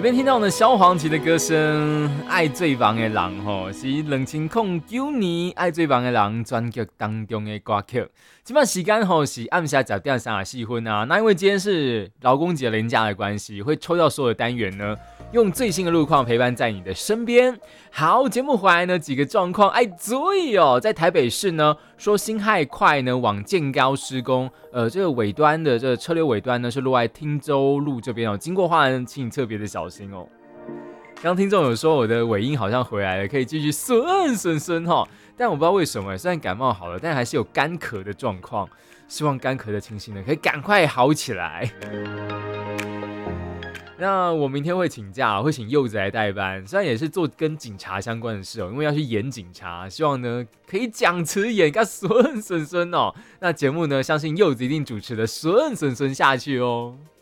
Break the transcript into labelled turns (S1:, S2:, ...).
S1: 边听到呢萧煌奇的歌声《爱最棒的人》吼，是2009年《爱最棒的人》专辑当中的歌曲。今晚时间吼是暗下10点34分啊。那因为今天是劳工节连假的关系，会抽到所有的单元呢，用最新的路况陪伴在你的身边。好，节目回来呢，几个状况，注意哦，在台北市呢，说辛亥快呢往建高施工，这个尾端的这个车流尾端呢是落在汀州路这边哦，经过话呢，请你特别的小心哦。刚听众有说我的尾音好像回来了，可以继续顺哈，但我不知道为什么，虽然感冒好了，但还是有干咳的状况，希望干咳的情形呢可以赶快好起来。那我明天会请假，会请柚子来代班，虽然也是做跟警察相关的事哦，因为要去演警察，希望呢可以讲词演个顺哦。那节目呢，相信柚子一定主持的顺下去哦。